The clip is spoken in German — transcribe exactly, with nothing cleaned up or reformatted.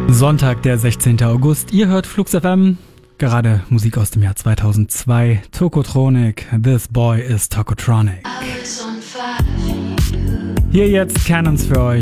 Sonntag, der sechzehnten August. Ihr hört Flux F M. Gerade Musik aus dem Jahr zweitausendzwei. Tokotronic. This Boy is Tokotronic. Hier jetzt Cannons für euch.